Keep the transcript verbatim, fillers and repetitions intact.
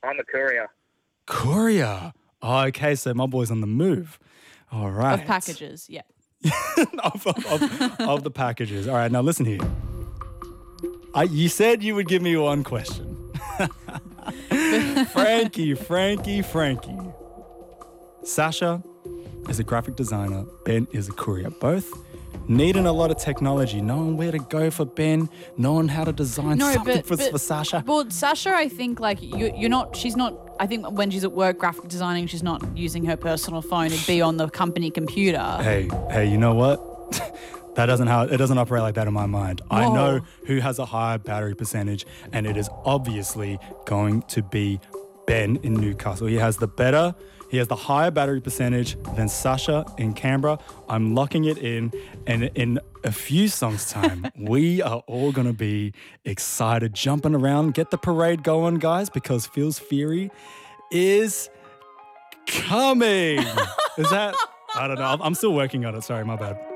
I'm a courier. Courier. Oh, okay, so my boy's on the move. All right. Of packages, yeah. of, of, of, of the packages. All right, now listen here. I, you said you would give me one question. Frankie, Frankie, Frankie. Sasha is a graphic designer. Ben is a courier. Both needing a lot of technology, knowing where to go for Ben, knowing how to design No, something but, for, but for Sasha. Well, Sasha, I think like you, you're not. She's not. I think when she's at work graphic designing, she's not using her personal phone. It'd be on the company computer. Hey, hey, you know what? That doesn't how it doesn't operate like that in my mind. Whoa. I know who has a higher battery percentage, and it is obviously going to be Ben in Newcastle. He has the better, he has the higher battery percentage than Sasha in Canberra. I'm locking it in, and in a few songs' time, we are all gonna be excited, jumping around, get the parade going, guys, because Feels Fury is coming. Is that? I don't know. I'm still working on it. Sorry, my bad.